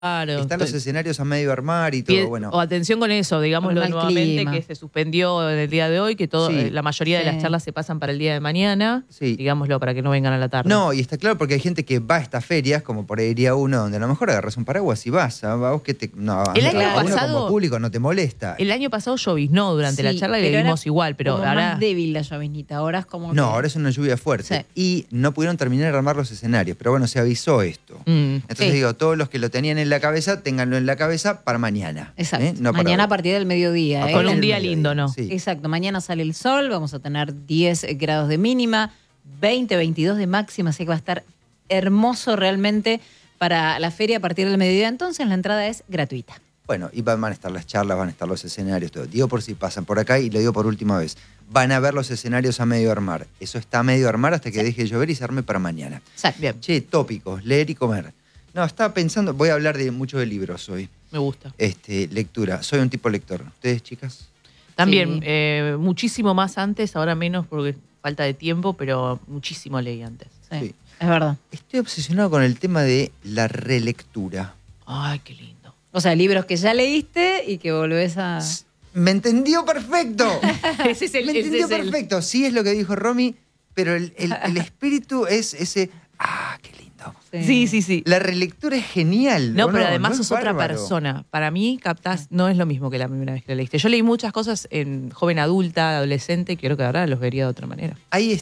Claro. Están los escenarios a medio armar y todo, bueno. O atención con eso, digámoslo nuevamente, clima. que se suspendió en el día de hoy, que Sí. la mayoría de las charlas se pasan para el día de mañana, Sí. digámoslo, para que no vengan a la tarde. No, y está claro porque hay gente que va a estas ferias, como por ahí iría uno, donde a lo mejor agarras un paraguas y vas. A vos que te. No, El año a uno pasado- como público no te molesta. El año pasado lloviznó durante la Sí, charla y pero le era dimos igual, pero como ahora... más débil la lloviznita. Ahora es como No, que- ahora es una lluvia fuerte. Sí. Y no pudieron terminar de armar los escenarios. Pero bueno, se avisó esto. Entonces Sí. digo, todos los que lo tenían en la cabeza, ténganlo en la cabeza para mañana. Exacto. No para Mañana a hoy. partir del mediodía. A Con partir un del día mediodía, lindo, ¿no? Sí. Exacto. Mañana sale el sol, vamos a tener 10 grados de mínima, 20, 22 de máxima, así que va a estar hermoso realmente para la feria a partir del mediodía. Entonces la entrada es gratuita. Bueno, y van a estar las charlas, van a estar los escenarios, todo. Digo por si pasan por acá y lo digo por última vez. Van a ver los escenarios a medio armar. Eso está a medio armar hasta que deje de llover y se arme para mañana. Exacto. Bien, Che, tópicos, leer y comer. No, estaba pensando, voy a hablar de mucho de libros hoy. me gusta. Lectura. Soy un tipo lector. ¿Ustedes, chicas? También, Sí. muchísimo más antes, ahora menos porque falta de tiempo, pero muchísimo leí antes. Sí, Sí. es verdad. Estoy obsesionado con el tema de la relectura. Ay, qué lindo. O sea, libros que ya leíste y que volvés a... ¡Me entendió perfecto! Ese es el... Me ese entendió es el- perfecto. Sí es lo que dijo Romy, pero el espíritu es ese... ¡Ah, qué lindo! Sí, sí, sí. La relectura es genial. No, ¿o pero además ¿No sos es otra bárbaro? persona. Para mí, captás, no es lo mismo que la primera vez que la leíste. Yo leí muchas cosas en joven adulta, adolescente, creo que ahora los vería de otra manera. Hay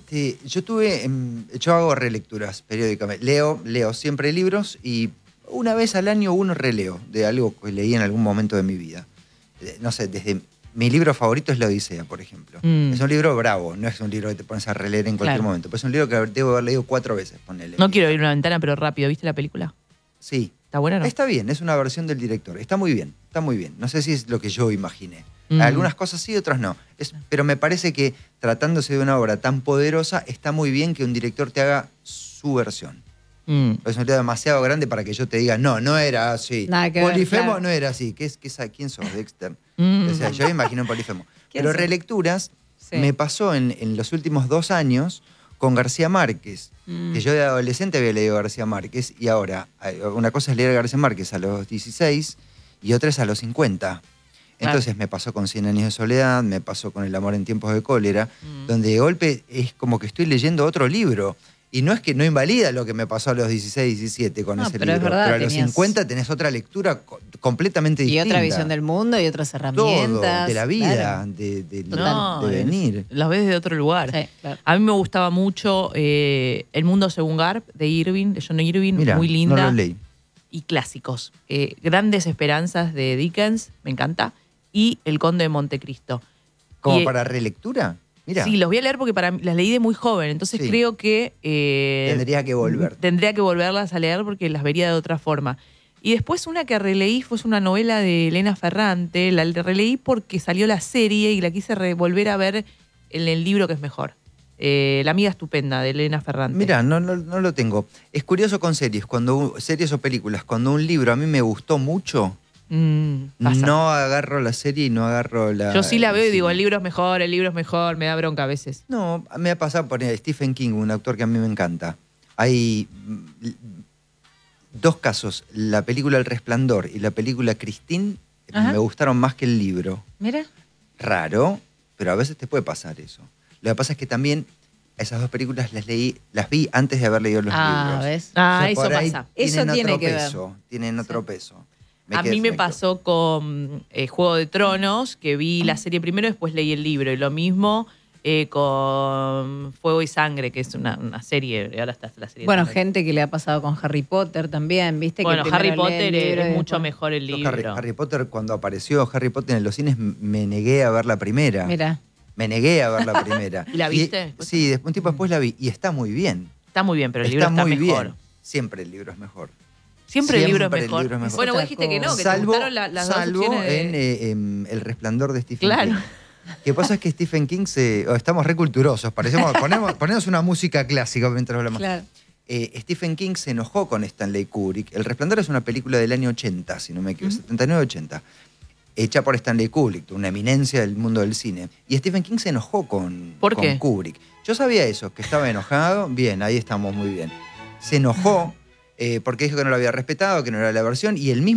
yo hago relecturas periódicamente. Leo siempre libros y una vez al año uno releo de algo que leí en algún momento de mi vida. No sé, desde mi libro favorito es La Odisea, por ejemplo. Es un libro bravo, no es un libro que te pones a releer en cualquier Claro. momento. Pero es un libro que debo haber leído 4 veces, ponele. No quiero ir a una ventana, pero rápido. ¿Viste la película? Sí. ¿Está buena o no? Está bien, es una versión del director. Está muy bien, está muy bien. No sé si es lo que yo imaginé. Mm. Algunas cosas sí, otras no. Pero me parece que tratándose de una obra tan poderosa, está muy bien que un director te haga su versión. Es un libro demasiado grande para que yo te diga, no era así. Nada que ver, Polifemo claro. no era así. ¿Quién sos, Dexter? Mm. O sea, yo imagino un Polifemo. ¿Quién Pero sos? relecturas Sí. me pasó en los últimos 2 años con García Márquez. Que yo de adolescente había leído a García Márquez y ahora una cosa es leer a García Márquez a los 16 y otra es a los 50. Entonces me pasó con 100 años de soledad, me pasó con El amor en tiempos de cólera, donde de golpe es como que estoy leyendo otro libro. Y no es que no invalida lo que me pasó a los 16, 17 con No, ese pero es libro. verdad, pero a los tenías- 50 tenés otra lectura completamente Y distinta. otra visión del mundo y otras Todo, herramientas. de la vida, Claro. de No, venir. Las ves de otro lugar. Sí, claro. A mí me gustaba mucho El mundo según Garp, de Irving, de John Irving, Mira, muy linda. no lo leí. Y clásicos. Grandes esperanzas de Dickens, me encanta. Y El conde de Montecristo. ¿Como Y, para relectura? Mira, Sí, los voy a leer porque las leí de muy joven, entonces Sí. creo que... tendría que volver. Tendría que volverlas a leer porque las vería de otra forma. Y después una que releí fue una novela de Elena Ferrante, la releí porque salió la serie y la quise volver a ver en el libro que es mejor. La amiga estupenda de Elena Ferrante. Mira, no lo tengo. Es curioso con series, series o películas, cuando un libro a mí me gustó mucho, Pasa. no agarro la serie y no agarro la... Yo sí la veo y digo, cine. el libro es mejor, me da bronca a veces. No, me ha pasado por Stephen King, un autor que a mí me encanta. Hay 2 casos, la película El Resplandor y la película Christine, Ajá. me gustaron más que el libro. Mira. Raro, pero a veces te puede pasar eso. Lo que pasa es que también esas 2 películas las vi antes de haber leído los libros. ¿Ves? Ah, Entonces, eso por ahí pasa. Eso tienen tiene otro que ver. peso, tienen otro peso. A quedé mí me fresco. pasó con Juego de Tronos, que vi la serie primero, después leí el libro. Y lo mismo con Fuego y Sangre, que es una serie, ahora está la serie. Bueno, también. gente que le ha pasado con Harry Potter también, ¿viste? Bueno, que Harry primero lee el Potter libro es y mucho después- mejor el Yo libro. Harry Potter, cuando apareció Harry Potter en los cines, me negué a ver la primera. Mira. Me negué a ver la primera. ¿Y la viste? Sí, un tiempo después la vi. Y está muy bien. Está muy bien, pero el libro está muy mejor. bien. Siempre el libro es mejor. Siempre el libro es Siempre el mejor. libro es mejor. Bueno, vos Otra dijiste que no, cosa. que Salvo, te gustaron las dos salvo opciones de... en El Resplandor de Stephen Claro. King. Lo que pasa es que Stephen King estamos reculturosos. Ponemos una música clásica mientras hablamos. Claro. Stephen King se enojó con Stanley Kubrick. El Resplandor es una película del año 80, si no me equivoco, 79-80, hecha por Stanley Kubrick, una eminencia del mundo del cine. Y Stephen King se enojó con ¿Por qué? Kubrick. Yo sabía eso, que estaba enojado. Bien, ahí estamos muy bien. Se enojó porque dijo que no lo había respetado, que no era la versión, y el mismo